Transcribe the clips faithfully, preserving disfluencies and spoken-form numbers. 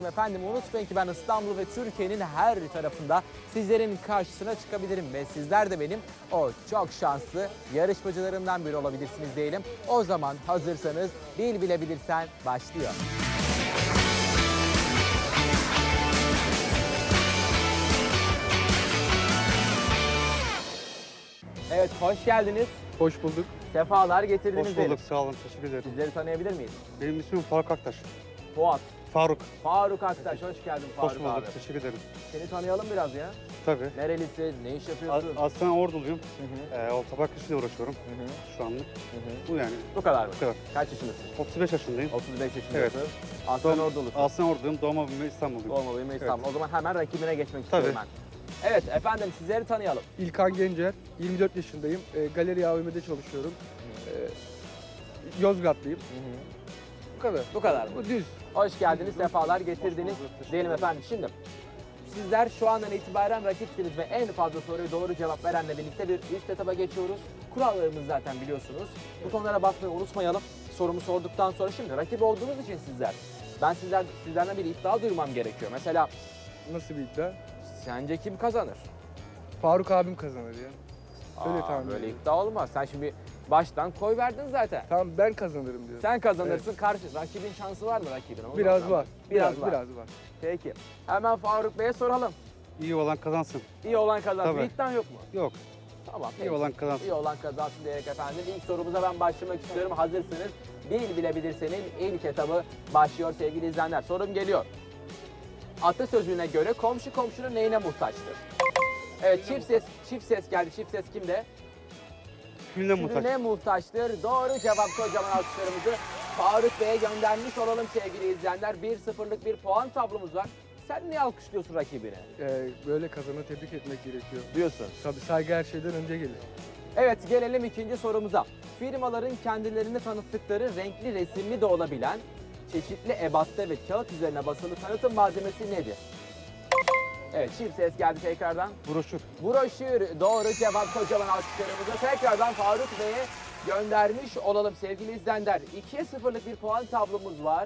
Efendim unutmayın ki ben İstanbul ve Türkiye'nin her tarafında sizlerin karşısına çıkabilirim ve sizler de benim o çok şanslı yarışmacılarımdan biri olabilirsiniz diyelim. O zaman hazırsanız Bil Bile Bilirsen başlıyor. Evet, hoş geldiniz. Hoş bulduk. Sefalar getirdiniz. Hoş bulduk. Sağ olun. Teşekkür ederim. Sizleri tanıyabilir miyiz? Benim ismim Faruk Aktaş. Fuat. Faruk. Faruk Aktaş, hoş geldin Faruk Hoş bulduk. abi. Teşekkür ederim. Seni tanıyalım biraz ya. Tabii. Nerelisin, ne iş yapıyorsun? A- Aslen Orduluyum. Hı hı. Ee, Otopark işiyle uğraşıyorum Hı hı. şu anlık. Hı hı. Bu yani. Bu kadar mı? Bu kadar. Kaç yaşındasın? otuz beş yaşındayım. otuz beş yaşındasın. Evet. Aslen Doğum- Ordulusun. Aslen Orduluyum. Doğma büyüme İstanbulluyum. Olmalıyım İstanbul. O zaman hemen rakibine geçmek Tabii. istiyorum ben. Evet efendim, sizleri tanıyalım. İlkan Gencer, yirmi dört yaşındayım. E, Galeri A V M'de çalışıyorum. E, Yozgatlıyım. Bu kadar. Bu kadar mı? Bu düz. Hoş geldiniz, sefalar getirdiniz. Hoş bulduk, teşekkür Diyelim ederim. efendim. Şimdi sizler şu andan itibaren rakipsiniz ve en fazla soruyu doğru cevap verenle birlikte bir üst etaba geçiyoruz. Kurallarımızı zaten biliyorsunuz. Butonlara basmayı unutmayalım. Sorumu sorduktan sonra şimdi rakip olduğunuz için sizler. Ben sizler, sizlerden bir iddia duymam gerekiyor. Mesela Nasıl bir iddia? sence kim kazanır? Faruk abim kazanır ya. Öyle Aa, tahmin böyle ediyorum. iddia olmaz. Sen şimdi baştan koy verdin zaten. Tamam, ben kazanırım diyorum. Sen kazanırsın. Karşı rakibin şansı var mı rakibin? Onu Biraz anlamadım. var. Biraz, var. Biraz var. Peki. Hemen Faruk Bey'e soralım. İyi olan kazansın. İyi olan kazansın. Tabii. Bir iddian yok mu? Yok. Tamam. İyi peki. olan kazansın. İyi olan kazansın diyerek efendim. İlk sorumuza ben başlamak istiyorum. Hazırsınız. Bil Bile Bilirsen'in ilk etabı başlıyor sevgili izleyenler. Sorum geliyor. Atasözüne göre komşu komşunun neyine muhtaçtır? Evet, çift ses çift ses geldi. Çift ses kimde? Külüne muhtaç. Külüne muhtaçtır. Doğru cevap, kocaman alkışlarımızı Faruk Bey'e göndermiş olalım sevgili izleyenler. bir sıfırlık bir puan tablomuz var. Sen niye alkışlıyorsun rakibine? E, böyle kazanı tebrik etmek gerekiyor. Diyorsun. Tabii saygı her şeyden önce gelir. Evet, gelelim ikinci sorumuza. Firmaların kendilerini tanıttıkları renkli resimli de olabilen çeşitli ebatta ve kağıt üzerine basılı tanıtım malzemesi nedir? Evet, çift ses geldi tekrardan. Broşür. Broşür, doğru cevap, kocaman alkışlarımızı tekrardan Faruk Bey'e göndermiş olalım sevgili izleyenler. ikiye sıfırlık bir puan tablomuz var.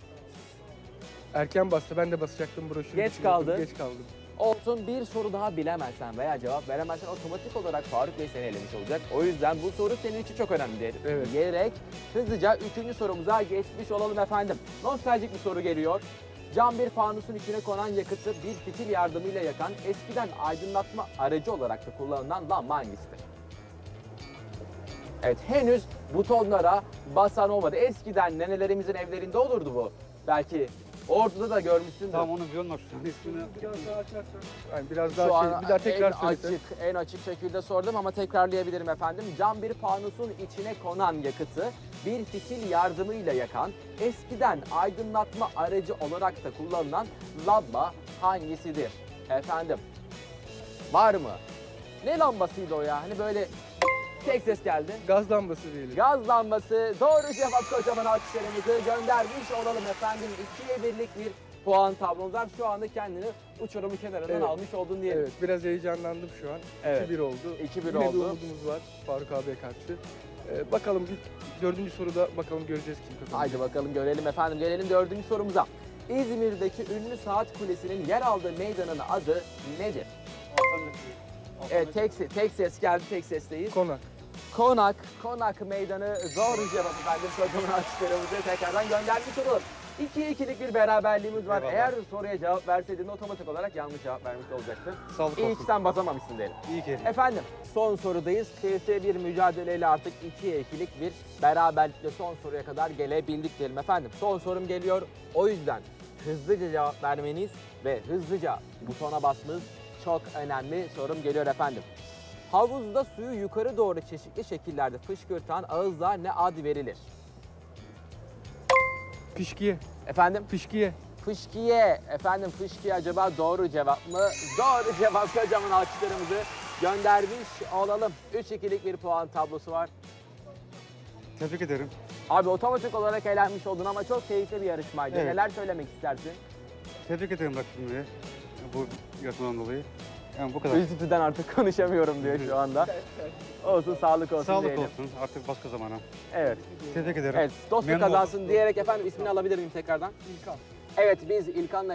Erken bastı, ben de basacaktım broşürü. Geç düşünüyordum, kaldın. Geç kaldım. Olsun, bir soru daha bilemezsen veya cevap veremezsen otomatik olarak Faruk Bey seni elemiş olacak. O yüzden bu soru senin için çok önemli Evet. diyerek hızlıca üçüncü sorumuza geçmiş olalım efendim. Nostaljik bir soru geliyor. Cam bir fanusun içine konan yakıtı bir fitil yardımıyla yakan, eskiden aydınlatma aracı olarak da kullanılan lamba hangisidir? Evet, henüz butonlara basan olmadı. Eskiden nenelerimizin evlerinde olurdu bu. Belki Ordu'da da görmüşsündür. Tamam onu biliyorum da şu an ismini. Biraz daha açarsan. Yani biraz daha Şu şey, an bir daha tekrar en söylesen. açık, en açık şekilde sordum ama tekrarlayabilirim efendim. Cam bir fanusun içine konan yakıtı bir fitil yardımıyla yakan, eskiden aydınlatma aracı olarak da kullanılan lamba hangisidir? Efendim, var mı? Ne lambasıydı o ya? Hani böyle tek ses geldi. Gaz lambası diyelim. Gaz lambası, doğru cevap, kocaman alkışlarımızı göndermiş olalım efendim. ikiye birlik bir puan tablomuz var. Şu anda kendini uçurumun kenarından Evet. almış oldun diyelim. Evet, biraz heyecanlandım şu an. Evet. iki bir oldu. iki bir Yine bir oldu. umudumuz var Faruk abiye karşı. Ee, bakalım bir dördüncü soruda bakalım göreceğiz kim kazanacak. Haydi bakalım görelim efendim. Gelelim dördüncü sorumuza. İzmir'deki ünlü saat kulesinin yer aldığı meydanın adı nedir? Evet, tek, tek ses geldi, tek sesteyiz. Konak. Konak, Konak Meydanı doğru cevap efendim. Kocaman alkışlarımızı tekrardan göndermiş olalım. ikiye ikilik bir beraberliğimiz var. Eyvallah. Eğer soruya cevap verseydin otomatik olarak yanlış cevap vermiş olacaktın. Sağlık İyi olsun. ki sen basamamışsın diyelim. İyi ki. Efendim, son sorudayız. Keyifli bir mücadeleyle artık ikiye ikilik bir beraberlikle son soruya kadar gelebildik diyelim efendim. Son sorum geliyor. O yüzden hızlıca cevap vermeniz ve hızlıca butona basmanız çok önemli. Sorum geliyor efendim. Havuzda suyu yukarı doğru çeşitli şekillerde fışkırtan ağızlığa ne ad verilir? Pişkiye. Efendim? Pişkiye. Fışkiye. Efendim, fışkiye acaba doğru cevap mı? Doğru cevap, kocaman alkışlarımızı göndermiş olalım. üç ikilik bir puan tablosu var. Tebrik ederim. Abi otomatik olarak eğlenmiş oldun ama çok keyifli bir yarışmaydı. Evet. Neler söylemek istersin? Tebrik ederim rakibimi bu yarışmadan dolayı. Yani bu kadar. Üzüntüden artık konuşamıyorum diyor şu anda. Olsun, sağlık olsun Sağlık diyelim. olsun. Artık başka zamana. Evet. Tebrik ederim. Evet, dostluk Memnun kazansın oldum. diyerek efendim ismini alabilir miyim tekrardan? İlkan. Evet, biz İlkan'la